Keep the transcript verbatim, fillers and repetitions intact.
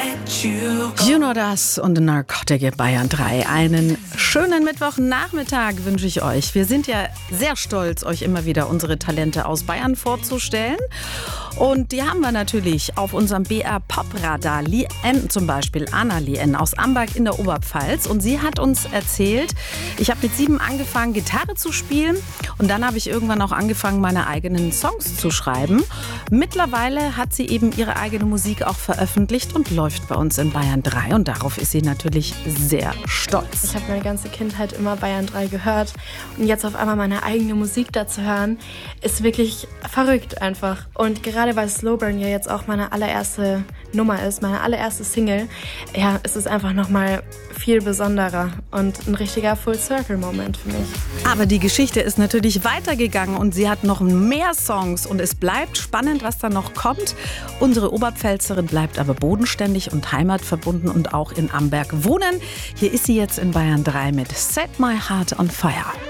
Juno Das und Narcotic Bayern drei. Einen schönen Mittwochnachmittag wünsche ich euch. Wir sind ja sehr stolz, euch immer wieder unsere Talente aus Bayern vorzustellen. Und die haben wir natürlich auf unserem B R Pop-Radar. Lien zum Beispiel, Anna Lien aus Amberg in der Oberpfalz. Und sie hat uns erzählt, ich habe mit sieben angefangen, Gitarre zu spielen. Und dann habe ich irgendwann auch angefangen, meine eigenen Songs zu schreiben. Mittlerweile hat sie eben ihre eigene Musik auch veröffentlicht und läuft bei uns in Bayern drei. Und darauf ist sie natürlich sehr stolz. Ich habe meine ganze Kindheit immer Bayern drei gehört. Und jetzt auf einmal meine eigene Musik da zu hören, ist wirklich verrückt einfach. Und gerade weil Slow Burn ja jetzt auch meine allererste Nummer ist, meine allererste Single, ja, es ist einfach nochmal viel besonderer und ein richtiger Full-Circle-Moment für mich. Aber die Geschichte ist natürlich weitergegangen und sie hat noch mehr Songs und es bleibt spannend, was da noch kommt. Unsere Oberpfälzerin bleibt aber bodenständig und heimatverbunden und auch in Amberg wohnen. Hier ist sie jetzt in Bayern drei mit Set My Heart on Fire.